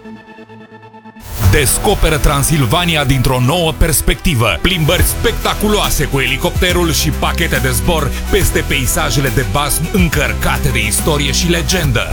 Descoperă Transilvania dintr-o nouă perspectivă. Plimbări spectaculoase cu elicopterul și pachete de zbor peste peisajele de basm încărcate de istorie și legendă.